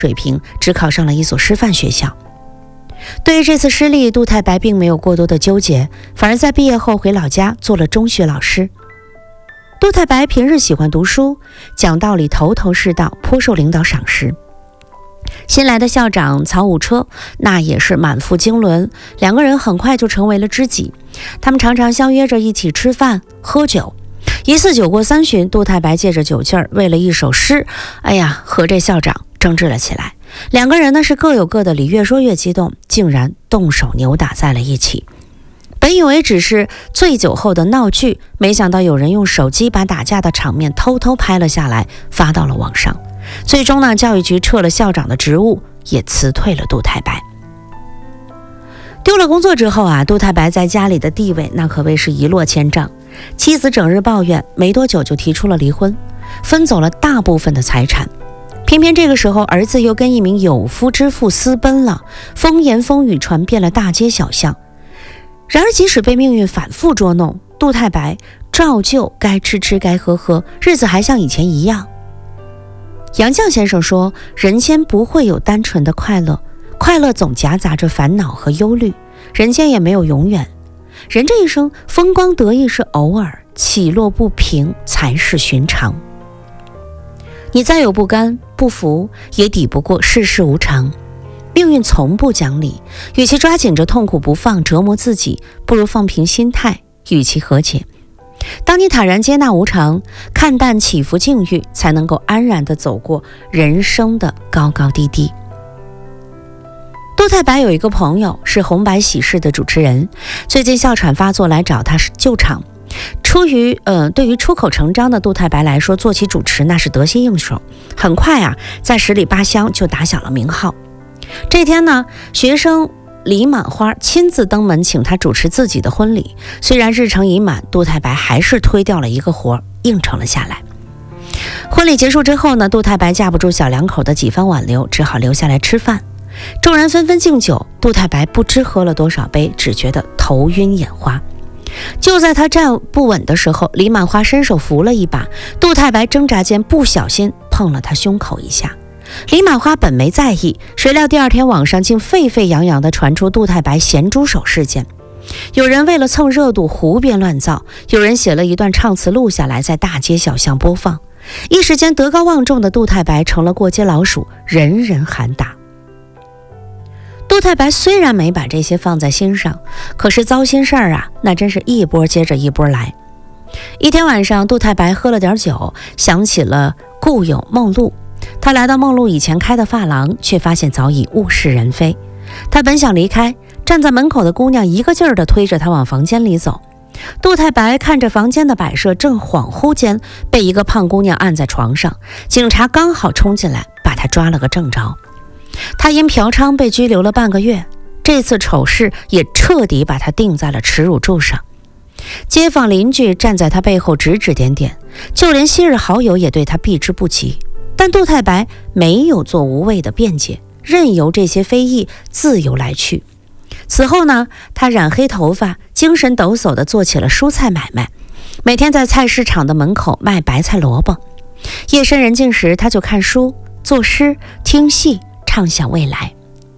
水平，只考上了一所师范学校。对于这次失利，杜太白并没有过多的纠结，反而在毕业后回老家做了中学老师。杜太白平日喜欢读书，讲道理头头是道，颇受领导赏识。新来的校长曹武车那也是满腹经纶，两个人很快就成为了知己。他们常常相约着一起吃饭喝酒。一次酒过三巡，杜太白借着酒劲儿，为了一首诗，和这校长争执了起来。两个人呢是各有各的理，越说越激动，竟然动手扭打在了一起。本以为只是醉酒后的闹剧，没想到有人用手机把打架的场面偷偷拍了下来，发到了网上。最终呢，教育局撤了校长的职务，也辞退了杜太白。丢了工作之后杜太白在家里的地位那可谓是一落千丈。妻子整日抱怨，没多久就提出了离婚，分走了大部分的财产。偏偏这个时候，儿子又跟一名有夫之妇私奔了，风言风语传遍了大街小巷。然而即使被命运反复捉弄，杜太白照旧该吃吃该喝喝，日子还像以前一样。杨绛先生说，人间不会有单纯的快乐，快乐总夹杂着烦恼和忧虑，人间也没有永远。人这一生，风光得意是偶尔，起落不平才是寻常。你再有不甘不服，也抵不过世事无常。命运从不讲理，与其抓紧着痛苦不放，折磨自己，不如放平心态，与其和解。当你坦然接纳无常，看淡起伏境遇，才能够安然地走过人生的高高低低。杜太白有一个朋友是红白喜事的主持人，最近哮喘发作来找他救场。对于出口成章的杜太白来说，做起主持那是得心应手，很快在十里八乡就打响了名号。这天呢，学生李满花亲自登门请他主持自己的婚礼，虽然日程已满，杜太白还是推掉了一个活，应承了下来。婚礼结束之后呢，杜太白架不住小两口的几番挽留，只好留下来吃饭。众人纷纷敬酒，杜太白不知喝了多少杯，只觉得头晕眼花。就在他站不稳的时候，李满花伸手扶了一把，杜太白挣扎间不小心碰了他胸口一下。李满花本没在意，谁料第二天网上竟沸沸扬扬地传出杜太白咸猪手事件。有人为了蹭热度胡编乱造，有人写了一段唱词录下来，在大街小巷播放。一时间德高望重的杜太白成了过街老鼠，人人喊打。杜太白虽然没把这些放在心上，可是糟心事儿那真是一波接着一波来。一天晚上，杜太白喝了点酒，想起了故友梦露。他来到梦露以前开的发廊，却发现早已物是人非。他本想离开，站在门口的姑娘一个劲儿地推着他往房间里走。杜太白看着房间的摆设，正恍惚间被一个胖姑娘按在床上，警察刚好冲进来，把他抓了个正着。他因嫖娼被拘留了半个月，这次丑事也彻底把他钉在了耻辱柱上。街坊邻居站在他背后指指点点，就连昔日好友也对他避之不及。但杜太白没有做无谓的辩解，任由这些非议自由来去。此后呢，他染黑头发，精神抖擞地做起了蔬菜买卖，每天在菜市场的门口卖白菜萝卜。夜深人静时，他就看书、作诗、听戏，畅想未来。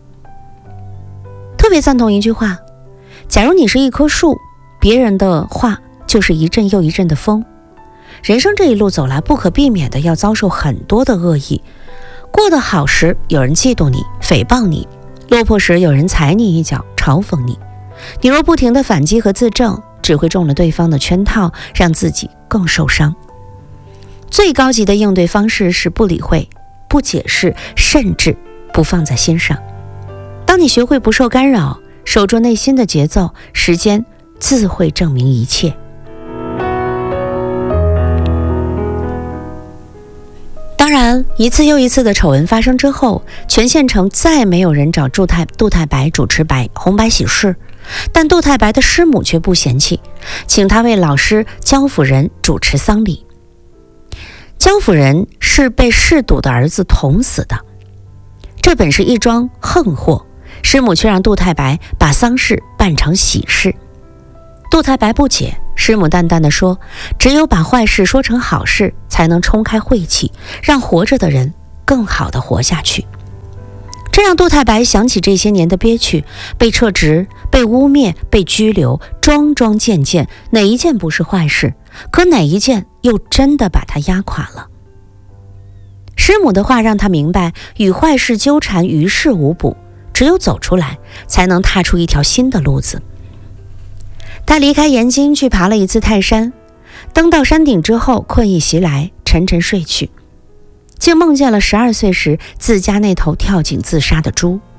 特别赞同一句话，假如你是一棵树，别人的话就是一阵又一阵的风。人生这一路走来，不可避免的要遭受很多的恶意。过得好时，有人嫉妒你、诽谤你；落魄时，有人踩你一脚、嘲讽你。你若不停的反击和自证，只会中了对方的圈套，让自己更受伤。最高级的应对方式是不理会、不解释，甚至不放在心上。当你学会不受干扰，守住内心的节奏，时间自会证明一切。当然，一次又一次的丑闻发生之后，全县城再没有人找杜太白主持红白喜事，但杜太白的师母却不嫌弃，请他为老师焦辅仁主持丧礼。焦辅仁是被嗜赌的儿子捅死的，这本是一桩横祸，师母却让杜太白把丧事办成喜事。杜太白不解，师母淡淡地说，只有把坏事说成好事，才能冲开晦气，让活着的人更好地活下去。 这让杜太白想起这些年的憋屈，被撤职、被污蔑、被拘留，桩桩件件，哪一件不是坏事？可哪一件又真的把他压垮了？师母的话让他明白，与坏事纠缠于事无补，只有走出来，才能踏出一条新的路子。他离开延津去爬了一次泰山，登到山顶之后，困意袭来，沉沉睡去，竟梦见了12岁时自家那头跳井自杀的猪。